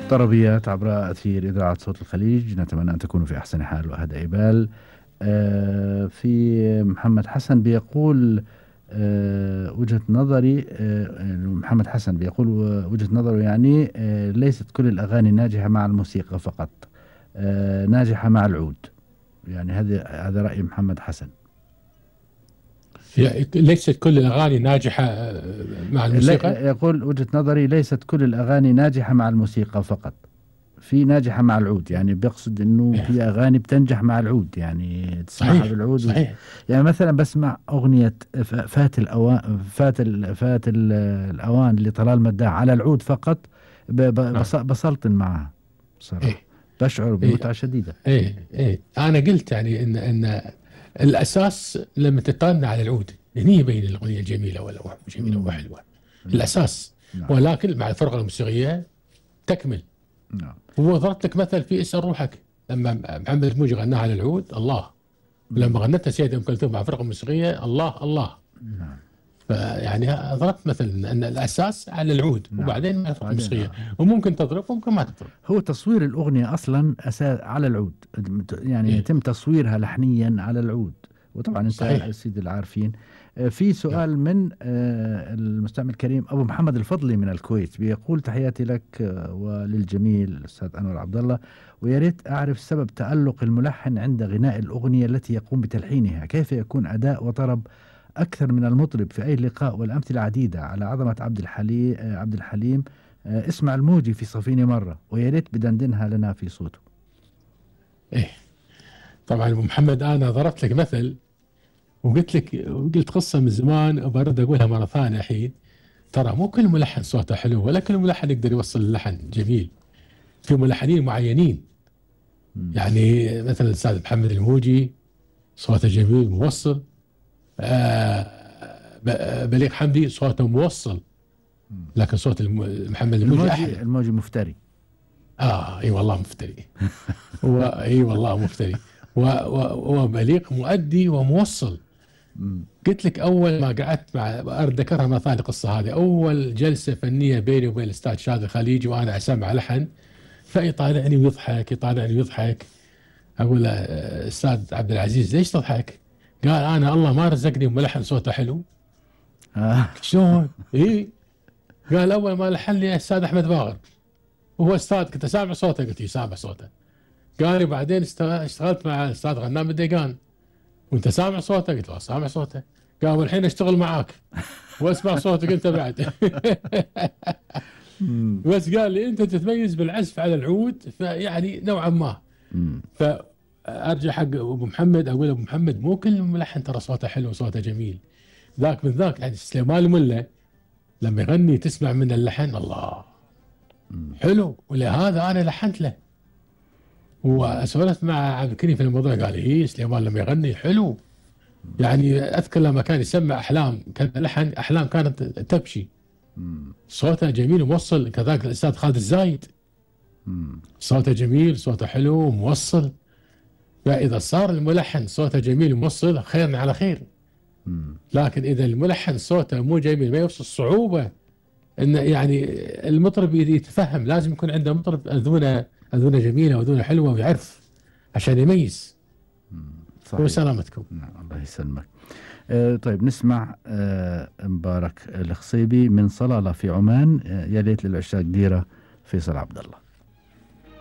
طربيات عبر أثير إذاعة صوت الخليج، نتمنى أن تكونوا في أحسن حال وهدأ بال. في محمد حسن بيقول وجهة نظري، محمد حسن بيقول وجهة نظره يعني ليست كل الأغاني ناجحة مع الموسيقى فقط، ناجحة مع العود. يعني هذا رأي محمد حسن. ليست كل الأغاني ناجحة مع الموسيقى. يقول وجهة نظري ليست كل الأغاني ناجحة مع الموسيقى فقط، في ناجحة مع العود. يعني بيقصد انه في اغاني بتنجح مع العود، يعني تسمعها صحيح بالعود. صحيح. يعني مثلا بسمع اغنية فات الاوان، فات الاوان لطلال مداح على العود فقط، بسلطن معها بصراحة. إيه بشعر بمتعة إيه شديدة. إيه أنا قلت يعني إن الأساس لما تطلع على العود هني يبين الأغنية جميلة ولا جميلة وحلوة. الأساس. نعم. ولكن مع الفرقة الموسيقية تكمل. نعم. وضربت لك مثل في اسأل روحك لما محمد الموجي غناها على العود الله، ولما غنتها سيدة أم كلثوم مع فرقة موسيقية الله الله. نعم. فيعني ضربت مثل أن الأساس على العود. نعم. وبعدين مع الفرقة الموسيقية. نعم. وممكن تضرب وممكن ما تضرب. هو تصوير الأغنية أصلا أساس على العود، يعني إيه؟ يتم تصويرها لحنيا على العود. وطبعا أنت صحيح. سيد العارفين. في سؤال من المستمع الكريم أبو محمد الفضلي من الكويت، بيقول تحياتي لك وللجميل الأستاذ أنور عبد الله، ويا ريت أعرف سبب تألق الملحن عند غناء الأغنية التي يقوم بتلحينها، كيف يكون أداء وطرب أكثر من المطرب في أي لقاء، والأمثلة عديدة على عظمة عبد الحليم. اسمع الموجي في صفيني مرة، ويا ريت بدندنها لنا في صوته. إيه طبعا أبو محمد أنا ضربت لك مثل وقلت قصة من زمان وبرد أقولها مرة ثانية الحين. ترى مو كل ملحن صوته حلو ولا كل ملحن يقدر يوصل اللحن جميل. في ملحنين معينين. يعني مثلا الأستاذ محمد الموجي صوته جميل موصل. بليغ حمدي صوته موصل، لكن صوت محمد الموجي أحلى. الموجي مفتري. اي والله مفتري. اي والله مفتري. وبليغ مؤدي وموصل. قلت لك اول ما قعدت مع اذكرها مره ثانيه القصه هذه، اول جلسه فنيه بيني وبين الاستاذ شادي الخليجي وانا اسمع لحن، فيطالعني ويضحك يطالعني ويضحك. اقول له استاذ عبد العزيز ليش تضحك؟ قال انا الله ما رزقني بملحن صوته حلو. شلون؟ اي قال اول ما لحن لي الاستاذ احمد باغر وهو استاذ، كنت سامع صوته، قلت لي سامع صوته. قال لي بعدين اشتغلت مع الاستاذ غنام الديقان وانت سامع صوته؟ قلت له سامع صوته. قال والحين اشتغل معاك واسمع صوتك انت بعد. بس قال لي انت تتميز بالعزف على العود، فيعني نوعا ما. فارجع حق ابو محمد اقول ابو محمد مو كل ملحن ترى صوته حلو وصوته جميل. ذاك من ذاك يعني سليمان الملا لما يغني تسمع من اللحن الله حلو، ولهذا انا لحنت له. وسولفت مع عبد الكريم في الموضوع قال لي سليمان لما يغني حلو. يعني اذكر لما كان يسمع احلام، كان لحن احلام كانت تبشي. صوته جميل وموصل. كذلك الاستاذ خالد الزايد صوته جميل صوته حلو وموصل. فاذا صار الملحن صوته جميل وموصل خير على خير. لكن اذا الملحن صوته مو جميل ما يوصل صعوبه ان يعني المطرب يتفهم. لازم يكون عنده مطرب اذونه جميله واذونه حلوه ويعرف عشان يميز. صحيح. وسلامتكم. الله يسلمك. طيب نسمع مبارك الخصيبي من صلالة في عمان، يا ليت للعشاق ديرة، فيصل عبد الله.